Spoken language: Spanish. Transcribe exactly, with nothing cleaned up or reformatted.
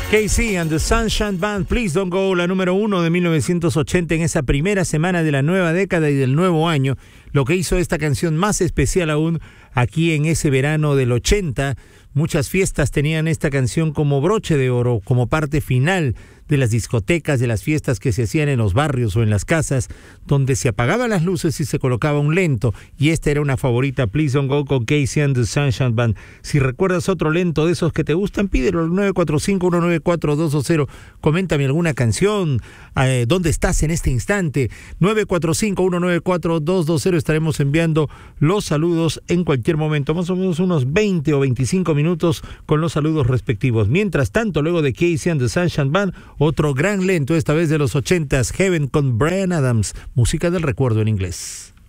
Casey and the Sunshine Band, Please Don't Go, la número uno de mil novecientos ochenta en esa primera semana de la nueva década y del nuevo año, lo que hizo esta canción más especial aún aquí en ese verano del ochenta. Muchas fiestas tenían esta canción como broche de oro, como parte final de las discotecas, de las fiestas que se hacían en los barrios o en las casas, donde se apagaban las luces y se colocaba un lento, y esta era una favorita, Please Don't Go con Casey and the Sunshine Band. Si recuerdas otro lento de esos que te gustan, pídelo al nueve cuatro cinco, uno nueve cuatro, dos dos cero, coméntame alguna canción, eh, dónde estás en este instante, nueve cuatro cinco, uno nueve cuatro, dos dos cero, estaremos enviando los saludos en cualquier momento, más o menos unos veinte o veinticinco minutos con los saludos respectivos. Mientras tanto, luego de Casey and the Sunshine Band, otro gran lento, esta vez de los ochentas, Heaven con Bryan Adams, música del recuerdo en inglés.